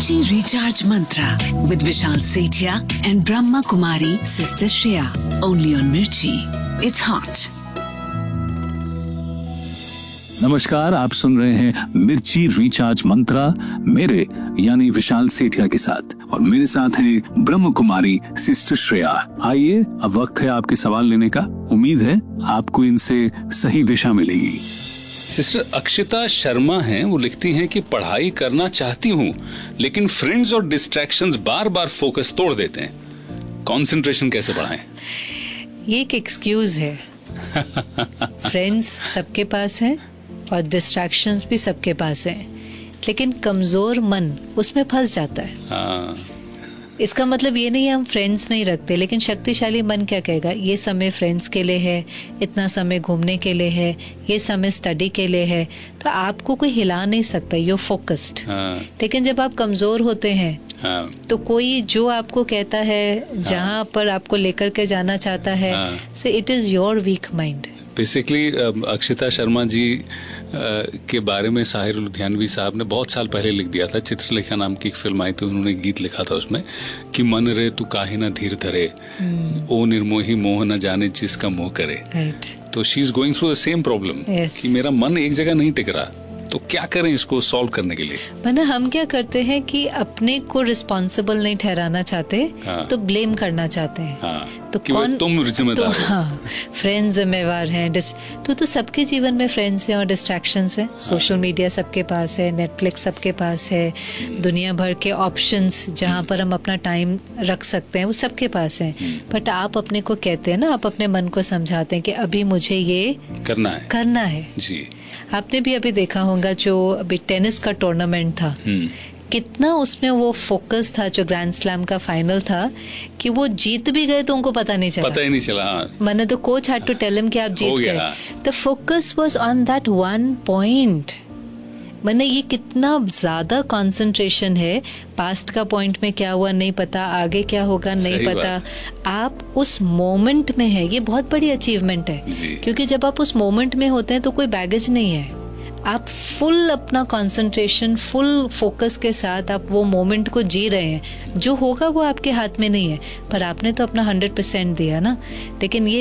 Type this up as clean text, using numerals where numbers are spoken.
Mirchi Recharge Mantra with Vishal Sethia and Brahma Kumari Sister Shreya. Only on Mirchi. It's hot. नमस्कार, आप सुन रहे हैं मिर्ची recharge मंत्रा मेरे यानी विशाल सेठिया के साथ, और मेरे साथ है ब्रह्म कुमारी सिस्टर श्रेया। आइए, अब वक्त है आपके सवाल लेने का। उम्मीद है आपको इनसे सही दिशा मिलेगी। सिस्टर अक्षिता शर्मा हैं, वो लिखती हैं कि पढ़ाई करना चाहती हूँ लेकिन फ्रेंड्स और डिस्ट्रैक्शंस बार बार फोकस तोड़ देते हैं, कंसंट्रेशन कैसे बढ़ाएं? ये एक एक्सक्यूज है। फ्रेंड्स सबके पास हैं और डिस्ट्रैक्शंस भी सबके पास हैं, लेकिन कमजोर मन उसमें फंस जाता है। हाँ। इसका मतलब ये नहीं है हम फ्रेंड्स नहीं रखते, लेकिन शक्तिशाली मन क्या कहेगा, ये समय फ्रेंड्स के लिए है, इतना समय घूमने के लिए है, ये समय स्टडी के लिए है, तो आपको कोई हिला नहीं सकता, यू फोकस्ड। हाँ। लेकिन जब आप कमजोर होते हैं हाँ। तो कोई जो आपको कहता है, जहाँ पर आपको लेकर के जाना चाहता है, so it is your week mind. Basically Akshita Sharma ji के बारे में साहिर लुधियानवी साहब ने बहुत साल पहले लिख दिया था। चित्रलेखा नाम की एक फिल्म आई थी, उन्होंने गीत लिखा था उसमें कि मन रे तू काहे ना धीर धरे, ओ निर्मोही मोह न जाने जिसका मोह करे। तो she is going through the same problem कि मेरा मन एक जगह नहीं टिक रहा, तो क्या करें इसको सॉल्व करने के लिए? मतलब हम क्या करते हैं कि अपने को रिस्पॉन्सिबल नहीं ठहराना चाहते। हाँ। तो ब्लेम करना चाहते हैं। हाँ। तो कि कौन तुम जिम्मेदार? तो हाँ, फ्रेंड्स जिम्मेवार हैं। तो सबके जीवन में फ्रेंड्स हैं और डिस्ट्रैक्शंस हैं। सोशल मीडिया सबके पास है, नेटफ्लिक्स सबके पास है, दुनिया भर के ऑप्शंस जहाँ पर हम अपना टाइम रख सकते हैं वो सबके पास है। बट आप अपने को कहते हैं ना, आप अपने मन को समझाते हैं कि अभी मुझे ये करना है। जी। आपने भी अभी देखा होगा जो अभी टेनिस का टूर्नामेंट था, कितना उसमें वो फोकस था, जो ग्रैंड स्लैम का फाइनल था, कि वो जीत भी गए तो उनको पता नहीं चला। मैंने तो coach had to tell him कि आप जीत गए। The focus was on that one point. मैंने ये कितना ज्यादा कंसंट्रेशन है। पास्ट का पॉइंट में क्या हुआ नहीं पता, आगे क्या होगा नहीं पता, आप उस मोमेंट में है। ये बहुत बड़ी अचीवमेंट है, क्योंकि जब आप उस मोमेंट में होते हैं तो कोई बैगेज नहीं है। आप फुल अपना कंसंट्रेशन, फुल फोकस के साथ आप वो मोमेंट को जी रहे हैं। जो होगा वो आपके हाथ में नहीं है, पर आपने तो अपना 100% दिया ना। लेकिन ये